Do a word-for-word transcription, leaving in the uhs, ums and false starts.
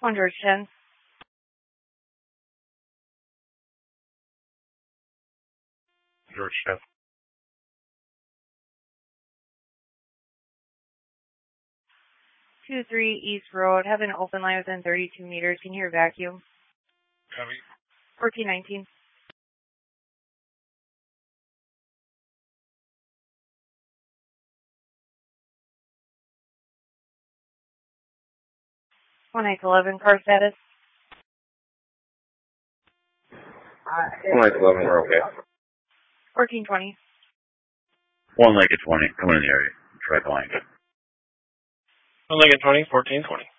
One George ten. George ten. Two three East Road. Have an open line within thirty-two meters. Can you hear vacuum? Copy. Fourteen nineteen. One eight eleven. Car status. One eight eleven. We're okay. Fourteen twenty. One Lake at twenty. Coming in the area. Try blank. One Lake at twenty. Fourteen twenty.